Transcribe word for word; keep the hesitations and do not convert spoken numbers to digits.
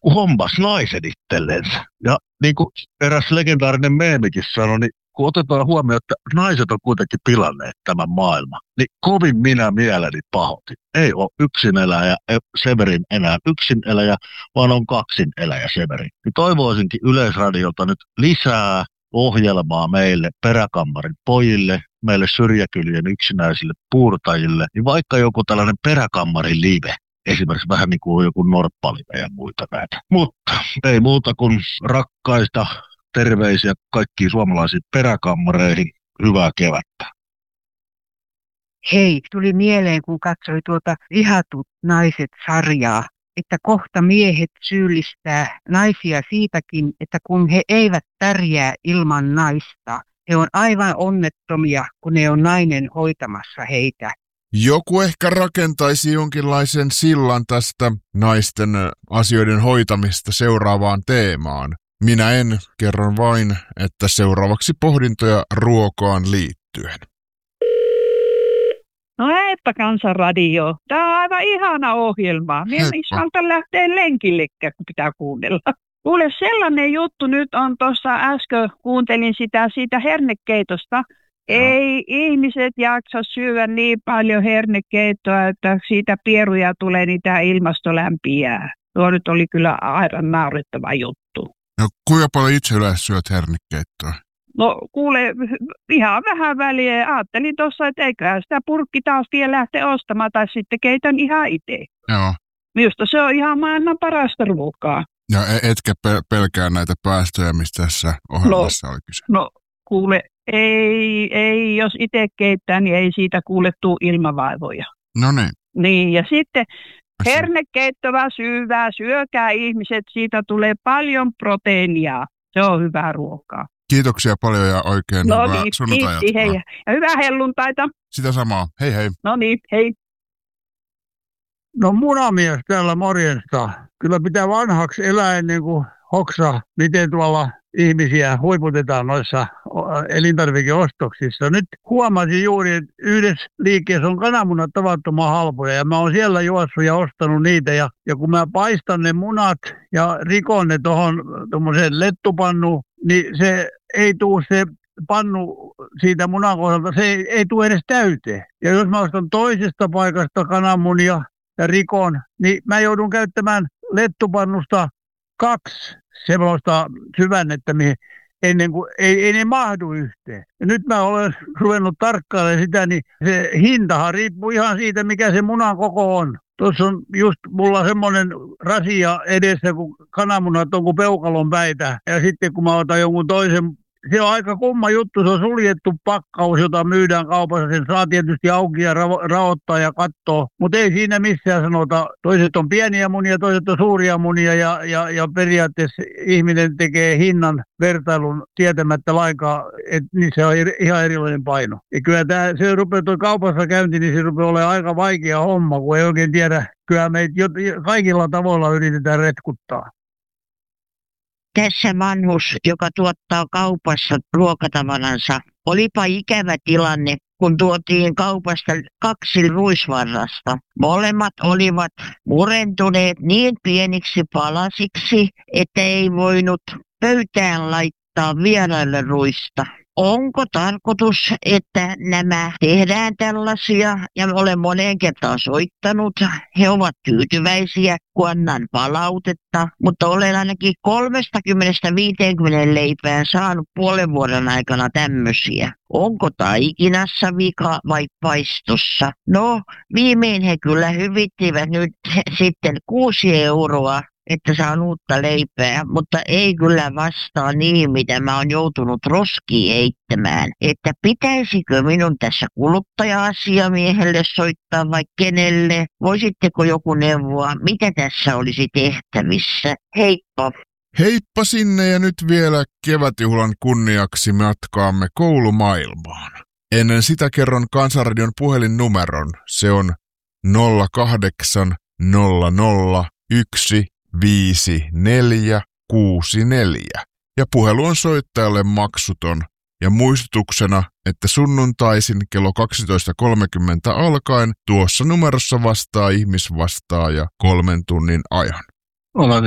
hommas naisen itsellensä. Ja niin kuin eräs legendaarinen meemikin sanoi, niin kun otetaan huomioon, että naiset on kuitenkin pilanneet tämän maailman, niin kovin minä mieleni pahoitin. Ei ole yksin eläjä Severin enää yksin eläjä, vaan on kaksin eläjä Severin. Niin toivoisinkin Yleisradiolta nyt lisää ohjelmaa meille peräkammarin pojille, meille syrjäkylien yksinäisille puurtajille, niin vaikka joku tällainen peräkammarin live, esimerkiksi vähän niin kuin joku norppalive ja muita näitä. Mutta ei muuta kuin rakkaista terveisiä kaikkiin suomalaisiin peräkammareihin. Hyvää kevättä. Hei, tuli mieleen, kun katsoi tuota Vihatut naiset-sarjaa, että kohta miehet syyllistää naisia siitäkin, että kun he eivät pärjää ilman naista, he on aivan onnettomia, kun ne on nainen hoitamassa heitä. Joku ehkä rakentaisi jonkinlaisen sillan tästä naisten asioiden hoitamista seuraavaan teemaan. Minä en, kerron vain, että seuraavaksi pohdintoja ruokaan liittyen. No eipä Kansanradio. Tämä on aivan ihana ohjelma. Minä en isältä lähteä lenkillekään, kun pitää kuunnella. Kuule, sellainen juttu nyt on tuossa äsken, kuuntelin sitä siitä hernekeitosta. No. Ei ihmiset jaksa syödä niin paljon hernekeittoa, että siitä pieruja tulee, niin tämä ilmasto lämpiää. Tuo nyt oli kyllä aivan naurettava juttu. No kuinka paljon itse yleensä syöt hernekeittoa? No kuule, ihan vähän väliä. Ajattelin tuossa, että eiköhän sitä purkki taas vielä lähteä ostamaan, tai sitten keitän ihan itse. Joo. Minusta se on ihan maailman parasta ruokaa. Ja etkä pelkää näitä päästöjä, mistä tässä ohjelmassa no, oli kyse? No kuule, ei, ei jos itse keittää, niin ei siitä kuule tuu ilmavaivoja. No niin. Niin, ja sitten hernekeittovaa syvää, syökää ihmiset, siitä tulee paljon proteiinia. Se on hyvää ruokaa. Kiitoksia paljon ja oikein no hyvää niin, sunnuntai-jatkoa. Hei. Ja hyvää helluntaita. Sitä samaa. Hei hei. No niin, hei. No munamies täällä morjesta. Kyllä pitää vanhaksi elää ennen kuin hoksaa, miten tuolla ihmisiä huiputetaan noissa elintarvikeostoksissa. Nyt huomasin juuri, että yhdessä liikkeessä on kananmunat tavattoman halpoja ja mä oon siellä juossut ja ostanut niitä. Ja, ja kun mä paistan ne munat ja rikon ne tuohon tuommoiseen lettupannuun, niin se ei tule se pannu siitä munan kohdalta, se ei, ei tule edes täyteen. Ja jos mä ostan toisesta paikasta kananmunia ja rikon, niin mä joudun käyttämään lettupannusta kaksi semmoista syvännettä, mihin ennen kuin ei, ei ne mahdu yhteen. Ja nyt mä olen ruvennut tarkkailemaan sitä, niin se hintahan riippuu ihan siitä, mikä se munan koko on. Tuossa on just mulla semmoinen rasia edessä, kun kananmunat on kuin peukalon päitä. Ja sitten kun mä otan jonkun toisen, se on aika kumma juttu, se on suljettu pakkaus, jota myydään kaupassa. Sen saa tietysti auki ja ra- raottaa ja katsoa, mutta ei siinä missään sanota. Toiset on pieniä munia, toiset on suuria munia ja, ja, ja periaatteessa ihminen tekee hinnan vertailun tietämättä lainkaan, että niin se on ihan erilainen paino. Ja kyllä tämä, se rupeaa tuo kaupassa käynti, niin se rupeaa olemaan aika vaikea homma, kun ei oikein tiedä. Kyllä meitä kaikilla tavalla yritetään retkuttaa. Tässä vanhus, joka tuottaa kaupassa ruokatavaransa, olipa ikävä tilanne, kun tuotiin kaupasta kaksi ruisvarrasta. Molemmat olivat murentuneet niin pieniksi palasiksi, että ei voinut pöytään laittaa vieraille ruista. Onko tarkoitus, että nämä tehdään tällaisia, ja olen moneen kertaan soittanut. He ovat tyytyväisiä, kun annan palautetta, mutta olen ainakin kolmekymmentä viisikymmentä leipään saanut puolen vuoden aikana tämmöisiä. Onko taikinassa vika vai paistossa? No, viimein he kyllä hyvittivät nyt sitten kuusi euroa. Että saan uutta leipää, mutta ei kyllä vastaa niin, mitä mä oon joutunut roskiin heittämään. Että pitäisikö minun tässä kuluttaja-asiamiehelle soittaa vai kenelle? Voisitteko joku neuvoa, mitä tässä olisi tehtävissä? Heippa! Heippa sinne ja nyt vielä kevätjuhlan kunniaksi matkaamme koulumaailmaan. Ennen sitä kerron Kansanradion puhelinnumeron. Se on nolla kahdeksan nolla nolla yksi viisi neljä kuusi neljä ja puhelu on soittajalle maksuton. Ja muistutuksena, että sunnuntaisin kello kaksitoista kolmekymmentä alkaen tuossa numerossa vastaa ihmisvastaaja kolmen tunnin ajan. Olen